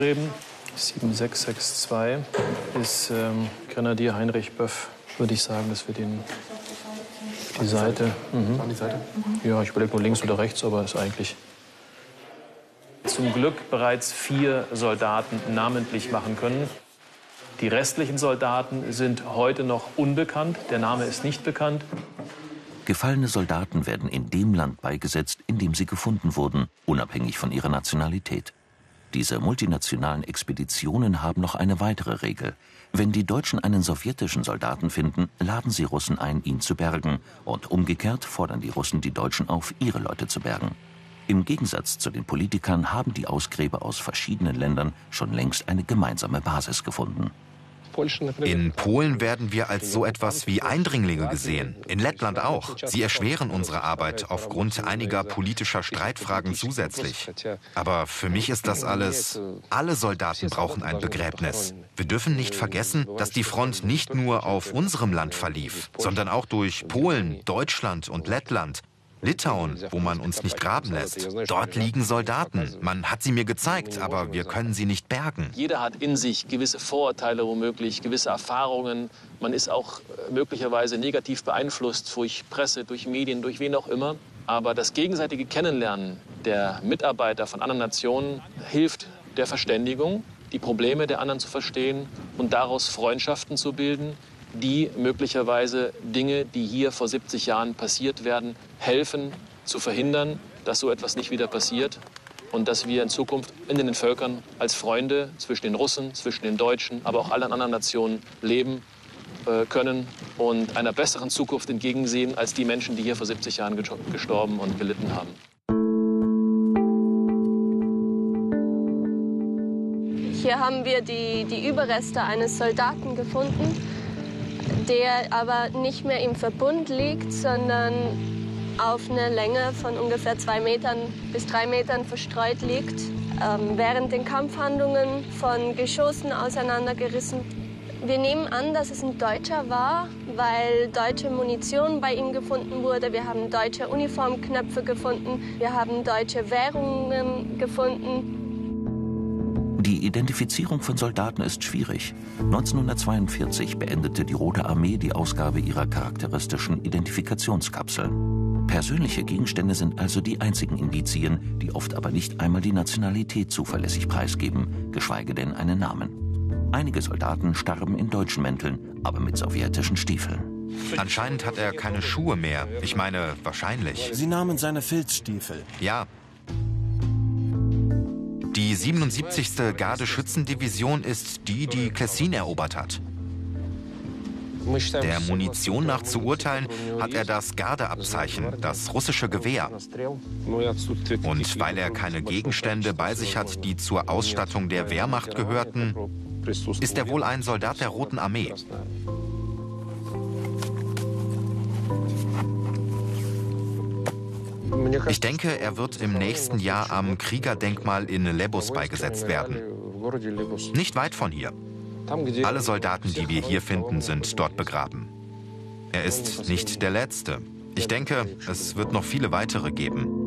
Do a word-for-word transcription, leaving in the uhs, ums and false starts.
sieben sechs sechs zwei ist ähm, Grenadier Heinrich Böff, würde ich sagen, dass wir den die Seite. Mhm. An die Seite? Ja, ich überlege nur links oder rechts, aber ist eigentlich. Zum Glück bereits vier Soldaten namentlich machen können. Die restlichen Soldaten sind heute noch unbekannt. Der Name ist nicht bekannt. Gefallene Soldaten werden in dem Land beigesetzt, in dem sie gefunden wurden, unabhängig von ihrer Nationalität. Diese multinationalen Expeditionen haben noch eine weitere Regel. Wenn die Deutschen einen sowjetischen Soldaten finden, laden sie Russen ein, ihn zu bergen. Und umgekehrt fordern die Russen die Deutschen auf, ihre Leute zu bergen. Im Gegensatz zu den Politikern haben die Ausgräber aus verschiedenen Ländern schon längst eine gemeinsame Basis gefunden. In Polen werden wir als so etwas wie Eindringlinge gesehen. In Lettland auch. Sie erschweren unsere Arbeit aufgrund einiger politischer Streitfragen zusätzlich. Aber für mich ist das alles... Alle Soldaten brauchen ein Begräbnis. Wir dürfen nicht vergessen, dass die Front nicht nur auf unserem Land verlief, sondern auch durch Polen, Deutschland und Lettland. Litauen, wo man uns nicht graben lässt. Dort liegen Soldaten. Man hat sie mir gezeigt, aber wir können sie nicht bergen. Jeder hat in sich gewisse Vorurteile womöglich, gewisse Erfahrungen. Man ist auch möglicherweise negativ beeinflusst durch Presse, durch Medien, durch wen auch immer. Aber das gegenseitige Kennenlernen der Mitarbeiter von anderen Nationen hilft der Verständigung, die Probleme der anderen zu verstehen und daraus Freundschaften zu bilden, die möglicherweise Dinge, die hier vor siebzig Jahren passiert werden, helfen zu verhindern, dass so etwas nicht wieder passiert und dass wir in Zukunft in den Völkern als Freunde zwischen den Russen, zwischen den Deutschen, aber auch allen anderen Nationen leben äh, können und einer besseren Zukunft entgegensehen als die Menschen, die hier vor siebzig Jahren gestorben und gelitten haben. Hier haben wir die, die Überreste eines Soldaten gefunden, der aber nicht mehr im Verbund liegt, sondern auf einer Länge von ungefähr zwei Metern bis drei Metern verstreut liegt. Ähm, während den Kampfhandlungen von Geschossen auseinandergerissen. Wir nehmen an, dass es ein Deutscher war, weil deutsche Munition bei ihm gefunden wurde. Wir haben deutsche Uniformknöpfe gefunden. Wir haben deutsche Währungen gefunden. Die Identifizierung von Soldaten ist schwierig. neunzehnhundertzweiundvierzig beendete die Rote Armee die Ausgabe ihrer charakteristischen Identifikationskapseln. Persönliche Gegenstände sind also die einzigen Indizien, die oft aber nicht einmal die Nationalität zuverlässig preisgeben, geschweige denn einen Namen. Einige Soldaten starben in deutschen Mänteln, aber mit sowjetischen Stiefeln. Anscheinend hat er keine Schuhe mehr. Ich meine, wahrscheinlich. Sie nahmen seine Filzstiefel. Ja. Die siebenundsiebzigste Gardeschützendivision ist die, die Klessin erobert hat. Der Munition nach zu urteilen, hat er das Gardeabzeichen, das russische Gewehr. Und weil er keine Gegenstände bei sich hat, die zur Ausstattung der Wehrmacht gehörten, ist er wohl ein Soldat der Roten Armee. Ich denke, er wird im nächsten Jahr am Kriegerdenkmal in Lebus beigesetzt werden. Nicht weit von hier. Alle Soldaten, die wir hier finden, sind dort begraben. Er ist nicht der Letzte. Ich denke, es wird noch viele weitere geben.